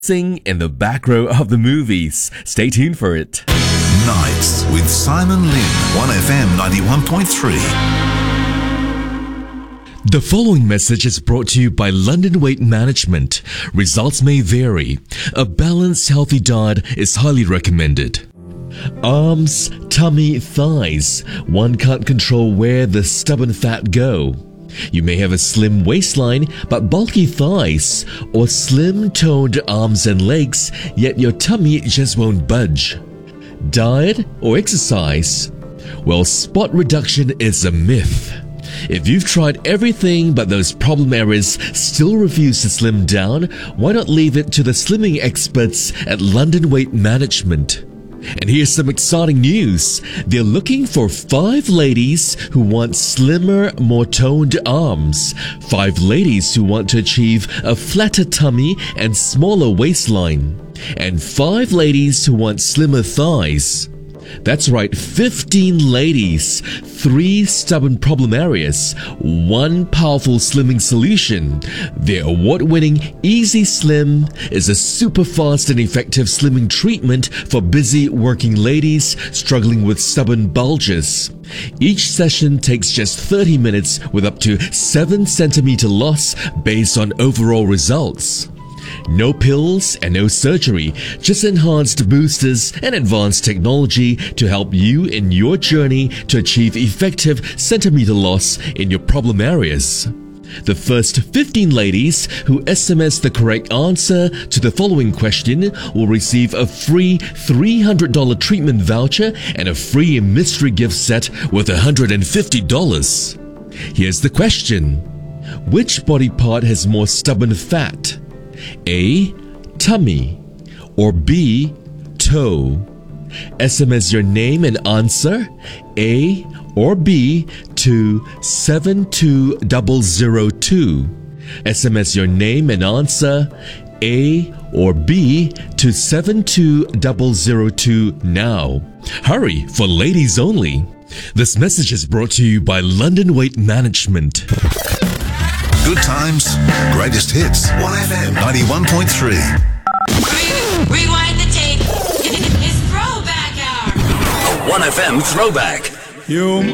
Sing in the back row of the movies. Stay tuned for it. Nights with Simon Lin, 1FM 91.3. The following message is brought to you by London Weight Management. Results may vary. A balanced, healthy diet is highly recommended. Arms, tummy, thighs. One can't control where the stubborn fat go. You may have a slim waistline but bulky thighs, or slim toned arms and legs, yet your tummy just won't budge. Diet or exercise? Well, spot reduction is a myth. If you've tried everything but those problem areas still refuse to slim down, why not leave it to the slimming experts at London Weight Management? And here's some exciting news. They're looking for 5 ladies who want slimmer, more toned arms, 5 ladies who want to achieve a flatter tummy and smaller waistline, and 5 ladies who want slimmer thighs. That's right, 15 ladies, 3 stubborn problem areas, 1 powerful slimming solution. Their award-winning Easy Slim is a super fast and effective slimming treatment for busy working ladies struggling with stubborn bulges. Each session takes just 30 minutes with up to 7 centimeter loss based on overall results. No pills and no surgery, just enhanced boosters and advanced technology to help you in your journey to achieve effective centimeter loss in your problem areas. The first 15 ladies who SMS the correct answer to the following question will receive a free $300 treatment voucher and a free mystery gift set worth $150. Here's the question. Which body part has more stubborn fat? A. Tummy, or B. Toe? SMS your name and answer, A or B, to 72002. SMS your name and answer, A or B, to 72002 now. Hurry, for ladies only. This message is brought to you by London Weight Management. Good times, greatest hits, 1FM 91.3. Rewind the tape. It's throwback hour. A 1FM throwback. You